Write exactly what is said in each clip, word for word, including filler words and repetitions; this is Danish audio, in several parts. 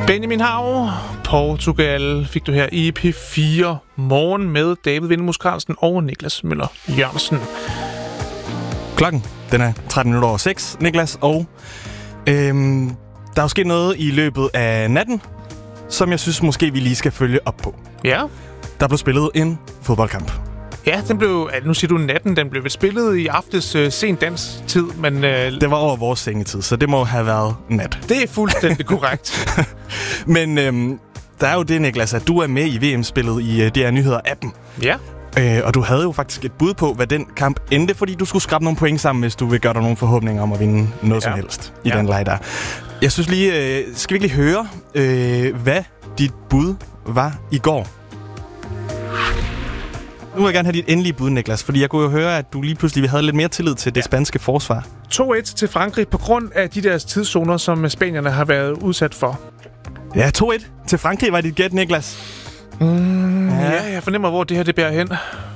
Benjamin Hav, Portugal, fik du her i P fire Morgen med David Vindemus Carlsen og Niklas Møller Jørgensen. Klokken, den er tretten minutter over seks, Niklas, og øhm, der er jo sket noget i løbet af natten, som jeg synes måske vi lige skal følge op på. Ja. Der blev spillet en fodboldkamp. Ja, den blev, nu siger du natten, den blev spillet i aftes øh, sent dansk tid, men... Øh, det var over vores sengetid, så det må have været nat. Det er fuldstændig korrekt. Men øhm, der er jo det, Niklas, at du er med i V M-spillet i øh, D R Nyheder-appen. Ja. Øh, og du havde jo faktisk et bud på, hvad den kamp endte, fordi du skulle skrabe nogle point sammen, hvis du vil gøre dig nogle forhåbninger om at vinde noget ja. som helst i ja. den leg der. Jeg synes lige, øh, skal vi ikke lige høre, øh, hvad dit bud var i går? Nu vil jeg gerne have dit endelige bud, Niklas, fordi jeg kunne jo høre, at du lige pludselig havde lidt mere tillid til det ja. spanske forsvar. to et til Frankrig på grund af de der tidszoner, som spanierne har været udsat for. Ja, to et til Frankrig var dit gæt, Niklas. Mm, ja. ja, jeg fornemmer, hvor det her det bærer hen.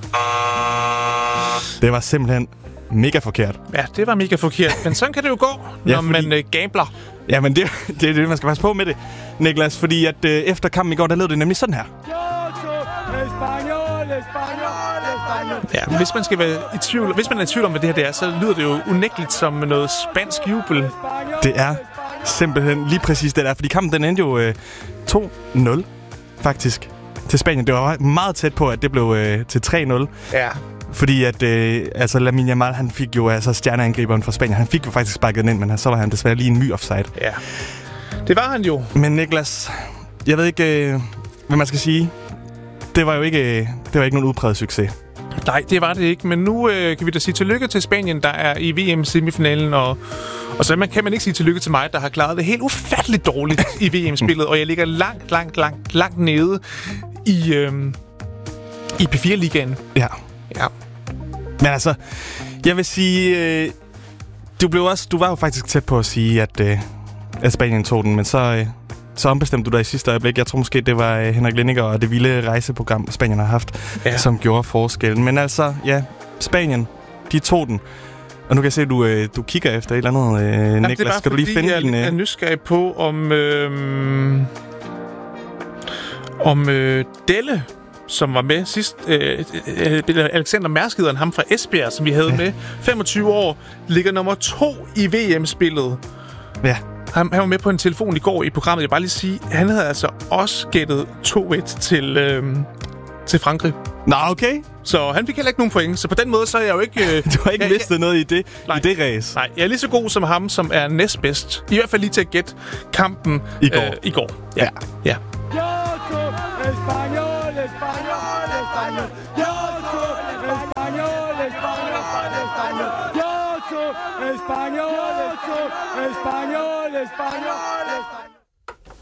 Det var simpelthen mega forkert. Ja, det var mega forkert, men sådan kan det jo gå, når ja, fordi... man øh, gambler. Ja, men det, det er det, man skal passe på med det, Niklas, fordi at øh, efter kampen i går, der lød det nemlig sådan her. Ja, hvis man skal være i tvivl, hvis man er i tvivl om, hvad det her det er, så lyder det jo unægteligt som noget spansk jubel. Det er simpelthen lige præcis det der, fordi kampen den endte jo øh, to nul faktisk til Spanien. Det var meget tæt på, at det blev øh, til tre nul. Ja. Fordi at øh, altså Lamine Yamal, han fik jo altså stjerneangriberen fra Spanien. Han fik jo faktisk sparket den ind, men så var han desværre lige en my offside. Ja. Det var han jo. Men Niklas, jeg ved ikke, øh, hvad man skal sige. Det var jo ikke, øh, det var ikke nogen udpræget succes. Nej, det var det ikke. Men nu øh, kan vi da sige tillykke til Spanien, der er i V M-semifinalen. Og, og så man, kan man ikke sige tillykke til mig, der har klaret det helt ufatteligt dårligt i V M-spillet. Og jeg ligger langt, langt, langt, langt nede i, øh, i P fire Ligaen. Ja. Ja. Men altså, jeg vil sige, øh, du blev også, du var jo faktisk tæt på at sige, at, øh, at Spanien tog den, men så, øh, så ombestemte du dig i sidste øjeblik. Jeg tror måske, det var øh, Henrik Lindinger og det vilde rejseprogram, Spanien har haft, ja. som gjorde forskellen. Men altså, ja, Spanien, de tog den. Og nu kan jeg se, at du, øh, du kigger efter et eller andet, øh, Jamen, Niklas. Skal du lige finde jeg din... Øh... Jeg er nysgerrig på, om... Øh, om øh, Delle... som var med sidst. Øh, øh, Alexander Mærsk hedder ham fra Esbjerg, som vi havde ja. med. femogtyve år, ligger nummer to i V M-spillet. Ja. Han, han var med på en telefon i går i programmet. Jeg vil bare lige sige, han havde altså også gættet to et til, øh, til Frankrig. Nå, okay. Så han fik heller ikke nogen point. Så på den måde, så er jeg jo ikke... Øh, du har ikke jeg, mistet jeg, noget i det, nej, i det race. Nej, jeg er lige så god som ham, som er næstbedst. I hvert fald lige til at gætte kampen i går. Øh, i går. Ja. ja. Yo soy español, español, español. Yo soy español, español, español. Yo soy español, español, español, español.